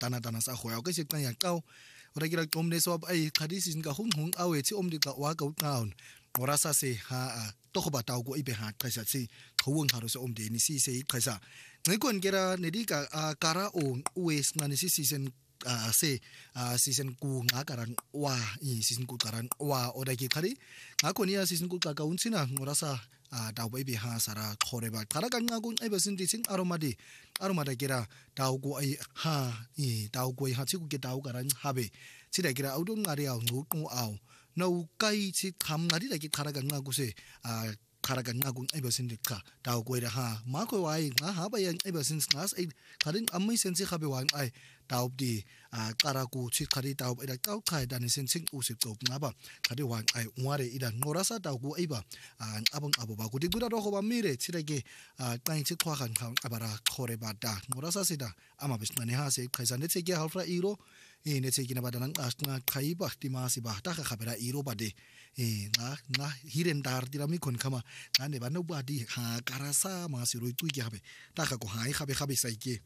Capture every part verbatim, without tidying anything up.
tana tana sa khoya ke se qanya qaw ora kira qomne swap ai khadisi singa hung hung awe thi omdi ka wa ka uqaun ora sa se ha to khoba taw ko ibe ha qesa si khowung haro se omdi ni si se qesa ngikon kira nedi ka kara on ues ngani si season Uh, se uh, season ku ngakaran wa i season ku karan wa oda ki khari ngakonia season ku ka unsina ngorasa uh, daw baby ha sara khoreba khara kan ngaku ai basin teaching aromadi aromada kira daw ko ai ha i daw ko ha chi ku ke daw karan habe chida kira audon ngari aw ngu ku aw no kai chi kham ngari da ki khara kan ngaku se uh, kharagan ngagung ibasin dikha daw ko ha ma ko wai nga ha ba yang ibasin ngas ai kharin amai sensi khabe wang ai daw di qara ku chi khari daw ida taw khai dan sensing usip top nga ba khari wang ai ngware ida ngorasa daw ko iba abang abo ba ku di gura ro ko ba mire chirege taing chi khwa khan khang abara khore ba da ngorasa sida ama bismani ha se khaisa ne che ge halfra iro e ne che kina badanan asna khai ba ti ma si ba ta kha khabera iro ba de e nga nga hiren dar dirami kon khama ane ba no ba di ha karasa ma si roi tu ge habe ta kha ko hai khabe khabe sai ke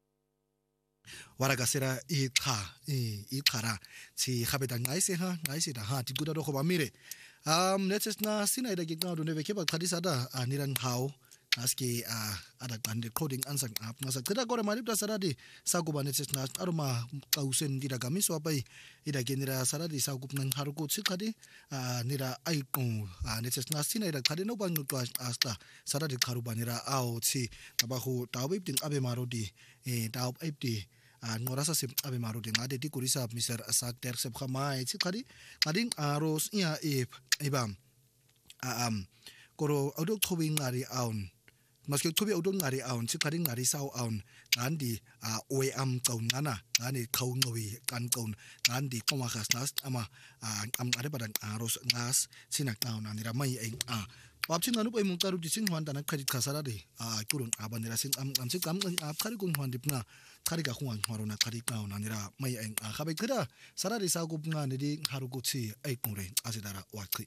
waraga sera e kha e e khara si khabe da ngai se ha ngai se da ha ti guda ro ko ba mire um let's na sinai da ge na do ne ve ke ba khadisa da aniran hau aski a ada kan recording ansang ap ngasa kada gore mari da saradi sagu ba netses na aruma kausen dira gami so pai ida genira saradi sagu nan haruko chikadi a nira ai ko netses na sinai da khade no bang no asta saradi kharu banira ao chi tabahu tawib ting abe marodi e taw ipti a ngorasa sim abe marodi ngade ti kurisa mister asak ter sep khamai chikadi kading aros ia e ibam a am koro odok thobing ngari aun maske thobi odong ngari aun chikaring ngari sau aun ngandi a oe am kaun ngana ngani khau ngawi kan kaun ngandi koma khas nas ama am are badang aros ngas sinak taun anira mai ai a papchin anu pai mungtaru dising hwan tanak khadit khasara de a kurun abanira sing am am sing kam a khari kun hwan dipna khari ka hwan hwarona khari kaun anira mai ai a khabe khira sarari sa gupnga nedi haruko chi ai kure asidara wakri.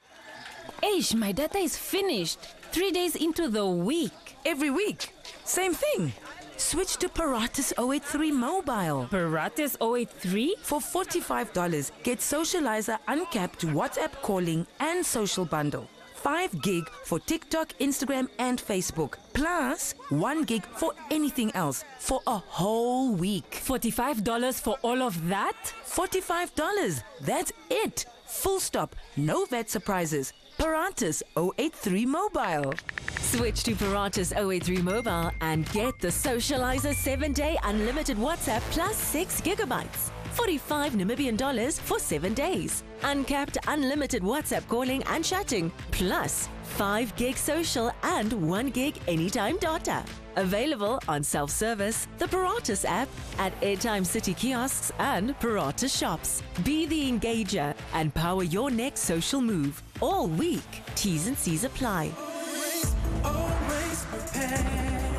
Eish, my data is finished. Three days into the week. Every week. Same thing. Switch to Paratus oh eight three Mobile. Paratus oh eight three? For forty-five dollars, get Socializer uncapped WhatsApp calling and social bundle. five gig for TikTok, Instagram and Facebook. Plus one gig for anything else for a whole week. forty-five dollars for all of that? forty-five dollars. That's it. Full stop. No V A T surprises. Paratus oh eight three Mobile. Switch to Paratus oh eight three Mobile and get the Socializer seven day unlimited WhatsApp plus six gigabytes. forty-five Namibian dollars for seven days. Uncapped unlimited WhatsApp calling and chatting. Plus five gig social and one gig anytime data. Available on self-service, the Paratus app, at Airtime City kiosks and Paratus shops. Be the engager and power your next social move. All week. T's and C's apply. Always, always prepare.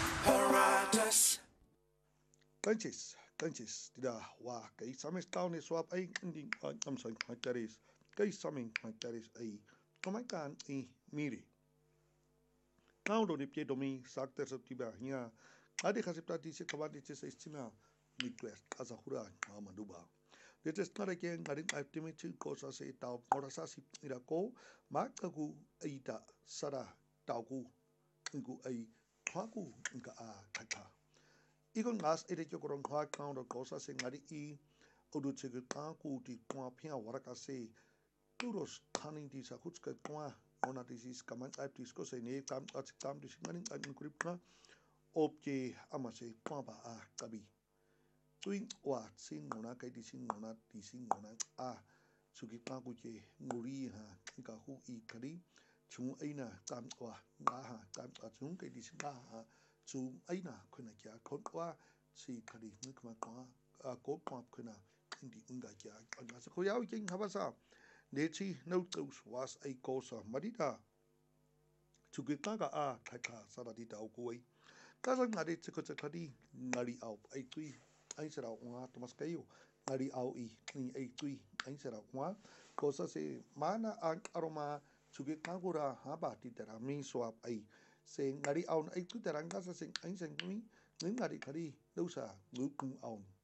Paratus. Kanchis, kanchis, tida wa kay samis taon ni swap ay ending am sa hektares. Kay saming hektares ay kumakan i miri. Now do ni pie domi sakter sa tiba nya ade khasipta ti se kabadi se sa istima request azahura amaduba. Dit is not again ngaring activity ko sa se tao orasa si irako makagu aita sara tauku ngu ai thaku nka a thaka. Igon gas ede ko korong kha count ko sa se ngari i odu che ka ku ti kwa phia waraka se turos khaning ti sa khuts ka kwa ona disease kaman activities ko se ne kam at kam dis ngaring an kripna opje amase kwa ba a kabi. Tuing wa sing mona kai di sing mona di sing mona a sugi pa ku che nguri ha ka hu i khari chung aina kam wa nga ha kam a chung kai di sing ha chung aina khuna kya khot wa si khari ni kma kwa a ko pa khuna indi unga kya anga sa ko yaw king habasa ne chi no tos was a kosa madita sugi ka ka a thaka sa da di ta ko ai ka sa ngari che ko che khari ngari au ai tui ai será uma tomas kayo ngari au i ni ai tui ai será uma cosa se mana ang aroma sugi kagura haba ti tera mi swap ai se ngari au ai tu teranga sa sing ai sing mi ngari khari dosa ngukung au